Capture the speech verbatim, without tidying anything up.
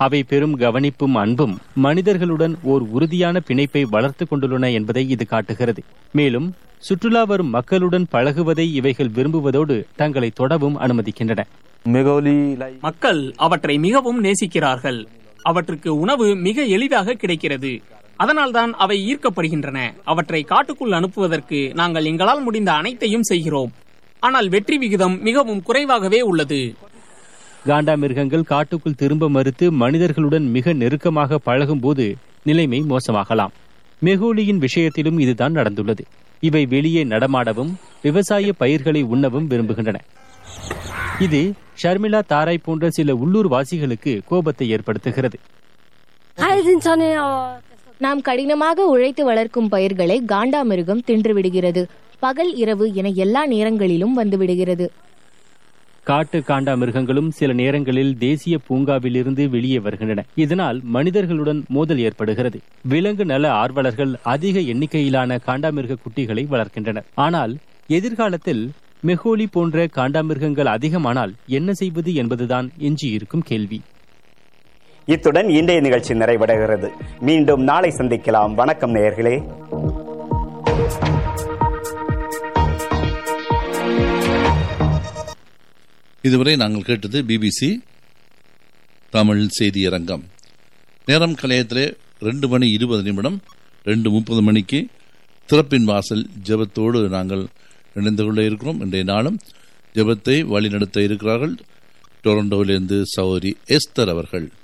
அவை பெரும் கவனிப்பும் அன்பும் மனிதர்களுடன் ஓர் உறுதியான பிணைப்பை வளர்த்து கொண்டுள்ளன என்பதை இது காட்டுகிறது. மேலும் சுற்றுலா வரும் மக்களுடன் பழகுவதை இவைகள் விரும்புவதோடு தங்களை தொடவும் அனுமதிக்கின்றன. மக்கள் அவற்றை மிகவும் நேசிக்கிறார்கள். அவற்றுக்கு உணவு மிக எளிதாக கிடைக்கிறது. அதனால்தான் அவை ஈர்க்கப்படுகின்றன. அவற்றை காட்டுக்குள் அனுப்புவதற்கு நாங்கள் எங்களால் முடிந்த அனைத்தையும் செய்கிறோம். ஆனால் வெற்றி விகிதம் மிகவும் குறைவாகவே உள்ளது. காண்டா மிருகங்கள் காட்டுக்குள் திரும்ப மறுத்து மனிதர்களுடன் மிக நெருக்கமாக பழகும் போது நிலைமை மோசமாகலாம். மெஹோலியின் விஷயத்திலும் இதுதான் நடந்துள்ளது. இவை வெளியே நடமாடவும் விவசாய பயிர்களை உண்ணவும் விரும்புகின்றன. இது ஷர்மிளா தாராய் போன்ற சில உள்ளூர் வாசிகளுக்கு கோபத்தை ஏற்படுத்துகிறது. நாம் கடினமாக உழைத்து வளர்க்கும் பயிர்களை காண்டா மிருகம் தின்று விடுகிறது. பகல் இரவு என எல்லா நேரங்களிலும் வந்து விடுகிறது. காட்டு காண்டா மிருகங்களும் சில நேரங்களில் தேசிய பூங்காவிலிருந்து வெளியே வருகின்றன. இதனால் மனிதர்களுடன் மோதல் ஏற்படுகிறது. விலங்கு நல ஆர்வலர்கள் அதிக எண்ணிக்கையிலான காண்டாமிருக குட்டிகளை வளர்க்கின்றனர். ஆனால் எதிர்காலத்தில் மெஹோலி போன்ற காண்டாமிருகங்கள் அதிகமானால் என்ன செய்வது என்பதுதான் எஞ்சியிருக்கும் கேள்வி. இத்துடன் இன்றைய நிகழ்ச்சி நிறைவடைகிறது. மீண்டும் நாளை சந்திக்கலாம். வணக்கம் நேயர்களே. இதுவரை நாங்கள் கேட்டது பிபிசி தமிழ் செய்தியரங்கம். நேரம் கலையத்திலே ரெண்டு மணி இருபது நிமிடம் ரெண்டு முப்பது மணிக்கு திறப்பின் வாசல் ஜெபத்தோடு நாங்கள் இணைந்து கொள்ள இருக்கிறோம். இன்றைய நாளும் ஜெபத்தை வழிநடத்த இருக்கிறார்கள் டொரண்டோவிலிருந்து சகோதரி எஸ்தர் அவர்கள்.